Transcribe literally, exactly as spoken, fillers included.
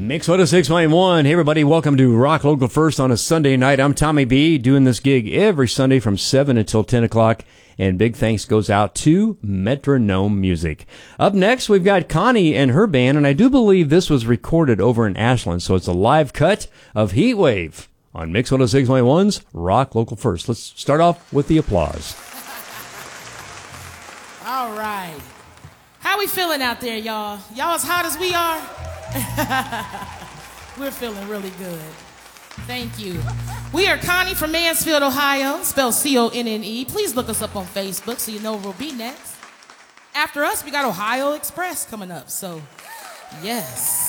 Mix one oh six point one. Hey, everybody. Welcome to Rock Local First on a Sunday night. I'm Tommy B, doing this gig every Sunday from seven until ten o'clock. And big thanks goes out to Metronome Music. Up next, we've got Connie and her band, and I do believe this was recorded over in Ashland, so it's a live cut of Heatwave on Mix one oh six point one's Rock Local First. Let's start off with the applause. All right. How we feeling out there, y'all? Y'all as hot as we are? We're feeling really good. Thank you. We are Connie from Mansfield, Ohio, spelled C O N N E. Please look us up on Facebook so you know where we'll be next. After us, we got Ohio Express coming up, so yes.